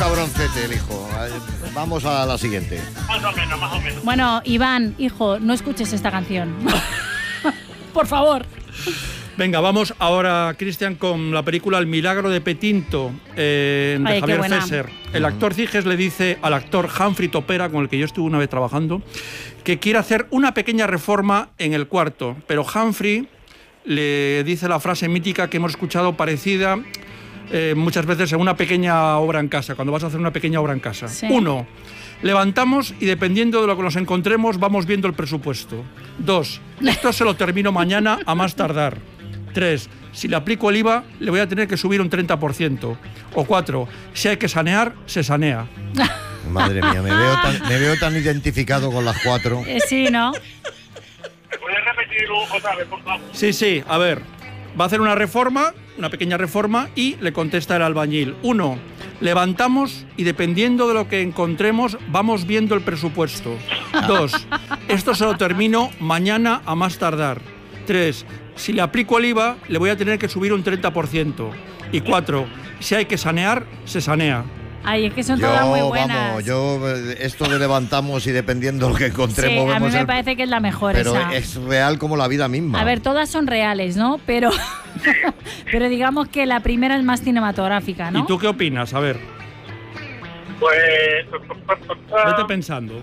cabroncete el hijo. Vamos a la siguiente. Más o menos. Bueno, Iván, hijo, no escuches esta canción. Por favor. Venga, vamos ahora, Cristian, con la película El milagro de Petinto, de Javier Fesser. El actor Ciges le dice al actor Humphrey Topera, con el que yo estuve una vez trabajando, que quiere hacer una pequeña reforma en el cuarto, pero Humphrey le dice la frase mítica que hemos escuchado parecida muchas veces en una pequeña obra en casa, cuando vas a hacer una pequeña obra en casa. Sí. 1. Levantamos y dependiendo de lo que nos encontremos vamos viendo el presupuesto. 2. Esto se lo termino mañana a más tardar. 3. Si le aplico el IVA le voy a tener que subir un 30%. O 4. Si hay que sanear, se sanea. Madre mía, me veo tan identificado con las 4. Sí, ¿no? ¿Me puedes repetir otra vez, por favor? Sí, a ver. Va a hacer una reforma, una pequeña reforma, y le contesta el albañil. 1. Levantamos y dependiendo de lo que encontremos, vamos viendo el presupuesto. 2. Esto se lo termino mañana a más tardar. 3. Si le aplico el IVA, le voy a tener que subir un 30%. Y 4. Si hay que sanear, se sanea. Ay, es que son todas muy buenas. Vamos, esto de levantamos y dependiendo de lo que encontremos... Sí, a mí me parece que es la mejor pero esa. es real como la vida misma. A ver, todas son reales, ¿no? Pero digamos que la primera es más cinematográfica, ¿no? ¿Y tú qué opinas? A ver. Pues... Vete pensando.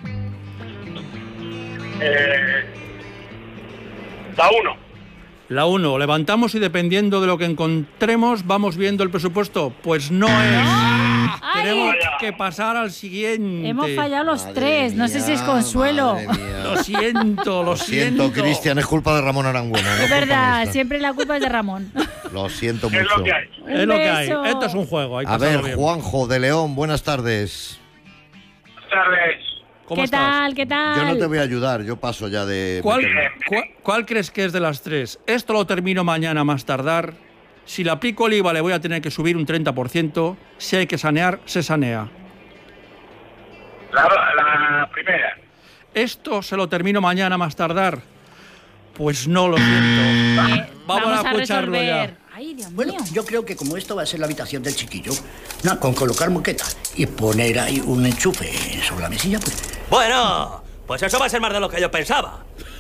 La 1. La 1. Levantamos y dependiendo de lo que encontremos, vamos viendo el presupuesto. Pues no es. Tenemos que pasar al siguiente. Hemos fallado los tres. No sé si es consuelo. Lo siento. Cristian, es culpa de Ramón Arangüena. Es verdad, siempre la culpa es de Ramón. Lo siento mucho. Es lo que hay. Es lo que hay. Esto es un juego. Hay que A ver, bien. Juanjo de León, buenas tardes. Buenas tardes. ¿Cómo ¿Qué estás? tal? ¿Qué tal? Yo no te voy a ayudar, yo paso ya de... ¿Cuál crees que es de las tres? Esto lo termino mañana a más tardar. Si le aplico el IVA le voy a tener que subir un 30%. Si hay que sanear, se sanea. La primera. Esto se lo termino mañana a más tardar. Pues no, lo siento. Vamos a escucharlo resolver. ya. Ay, Dios Bueno, mío. yo creo que como esto va a ser la habitación del chiquillo, no, con colocar moqueta y poner ahí un enchufe sobre la mesilla, pues... Bueno, pues eso va a ser más de lo que yo pensaba.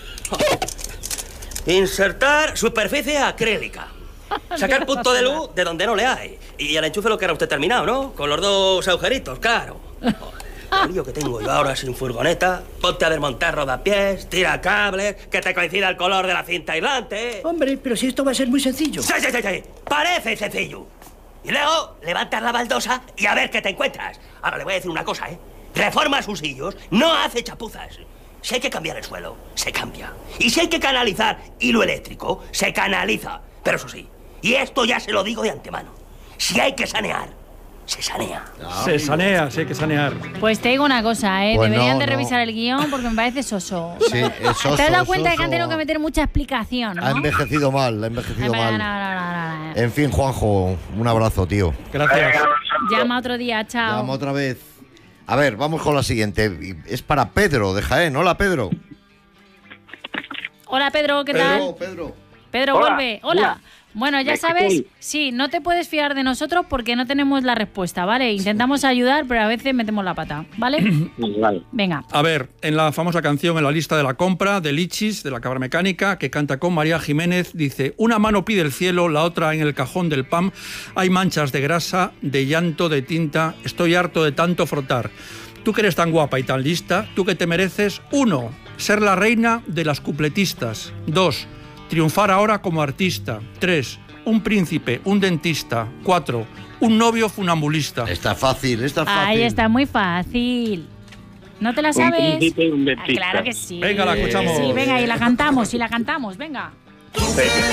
Insertar superficie acrílica. Sacar punto de luz de donde no le hay. Y el enchufe lo que era usted terminado, ¿no? Con los dos agujeritos, claro. El lío que tengo yo ahora sin furgoneta. Ponte a desmontar rodapiés, tira cables, que te coincida el color de la cinta aislante. Hombre, pero si esto va a ser muy sencillo. Sí. Parece sencillo. Y luego levantas la baldosa y a ver qué te encuentras. Ahora le voy a decir una cosa, ¿eh? Reforma sus sillos, no hace chapuzas. Si hay que cambiar el suelo, se cambia. Y si hay que canalizar hilo eléctrico, se canaliza. Pero eso sí, y esto ya se lo digo de antemano, si hay que sanear, se sanea. Se sanea, sí hay que sanear. Pues te digo una cosa, ¿eh? Pues Deberían no, de no. revisar el guión porque me parece soso. Sí, es soso, ¿Te has dado cuenta de que han soso. tenido que meter mucha explicación, no? Ha envejecido mal, No. En fin, Juanjo, un abrazo, tío. Gracias. Llama otro día, chao. Llama otra vez. A ver, vamos con la siguiente. Es para Pedro, de Jaén. Hola, Pedro. Hola, Pedro, ¿qué tal? Pedro. Pedro, Hola. vuelve. Hola. Bueno, ya ¿Me sabes, escucháis? sí, no te puedes fiar de nosotros porque no tenemos la respuesta, ¿vale? Intentamos ayudar, pero a veces metemos la pata, ¿vale? Vale. Venga. A ver, en la famosa canción En la lista de la compra, de Lichis, de la Cabra Mecánica, que canta con María Jiménez, dice: una mano pide el cielo, la otra en el cajón del PAM. Hay manchas de grasa, de llanto, de tinta. Estoy harto de tanto frotar. Tú que eres tan guapa y tan lista, tú que te mereces, 1, ser la reina de las cupletistas. 2, triunfar ahora como artista. 3, un príncipe, un dentista. 4, un novio funambulista. Está fácil. Ahí está, muy fácil. ¿No te la sabes? Un príncipe y un dentista. Claro que sí. Venga, la escuchamos. Sí, venga, y la cantamos, venga. Venga.